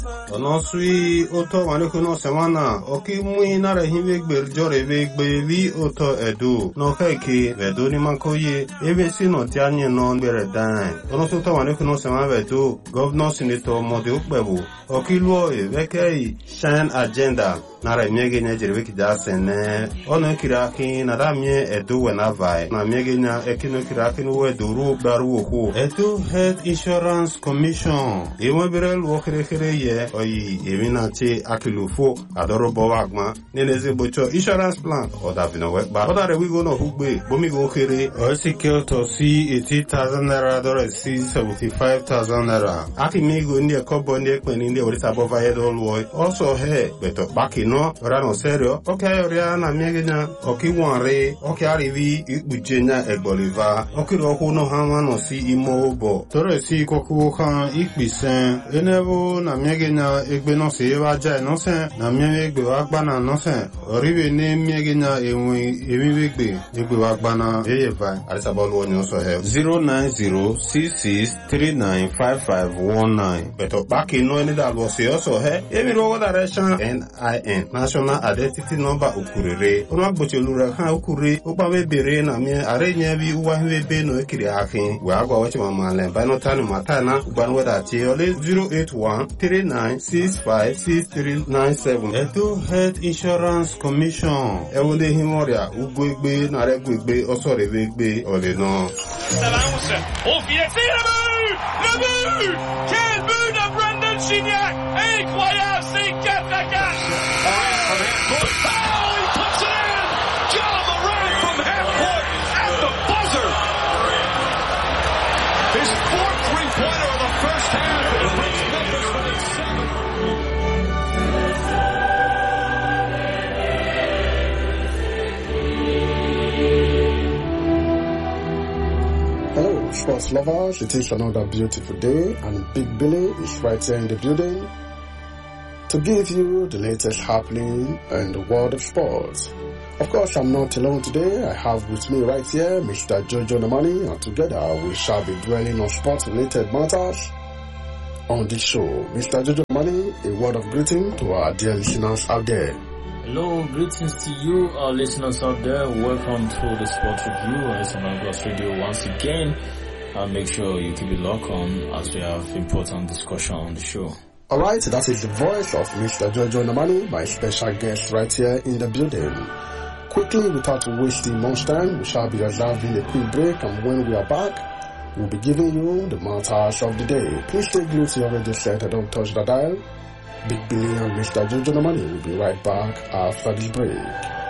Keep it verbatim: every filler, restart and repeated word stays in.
Onosui oto wanekuno semana oki mui nara hive gberjore ve gbevi oto edu no keke vedu ni mankoye ebe sino tianye non bere dan onosu oto wanekuno semana vedu governor senator mode ukbebu oki luo e vekei shine agenda nara miege nya jerebe kija sene ono kiraki na damie edu wenavai na miege nya ekino kiraki no eduru baru oku edu health insurance commission ewe bere luo kere kere ye oyi eminati akilufo adoro bowagma neneze bocho insurance plan oda binowe ba oda re wigo no hugbe bomi go kere o secure to see eighty thousand naira dore see seventy-five thousand naira aki migo ndi kobo ndi ekpeni ndi orisa bova yedo luo also he beto baki no ora no serio okay ora na miegenya oki wanre oki arivi ibujenya egboliva oki ro hu no hanwa no si imobo dore si koku kan ikpisen enebo na miegenya egbe no se wa ja no se na miege egbe wa gba na no se oriwe ne miegenya enwe ewi egbe egbe wa gba na eye vai arisa bolu onyo so he zero nine zero six six three nine five five one nine beto baki no any that was also he emi ro direction N I N national identity number ukurere ono gbochelu kan ukure opa we bere na mi arenye bi uwa we be no ekiri akin we agwa wachi mama le ba no tanu matana ugban weda ti ole zero eight one three nine six five six three nine seven edo health insurance commission ewole himoria ugwegbe na regwegbe osore wegbe ole no Salance au filet c'est le but le but quel but de Brendan Gignac incroyable c'est quatre à quatre oh, he puts it in John Moran from half court at the buzzer his fourth three-pointer of the first half and it brings Memphis within seven. Hello, sports lovers. It is another beautiful day, and Big Billy is right here in the building to give you the latest happening in the world of sports. Of course, I'm not alone today. I have with me right here Mister Jojo Namani, and together we shall be dwelling on sports-related matters on this show. Mister Jojo Namani, a word of greeting to our dear listeners out there. Hello, greetings to you, our listeners out there. Welcome to the Sports Review on S M I Plus Radio once again. And make sure you keep it locked on as we have important discussion on the show. Alright, that is the voice of Mister Jojo Namani, my special guest right here in the building. Quickly, without wasting much time, we shall be observing a quick break, and when we are back, we'll be giving you the matters of the day. Please stay glued to your radio set and don't touch the dial. Big Billy and Mister Jojo Namani will be right back after this break.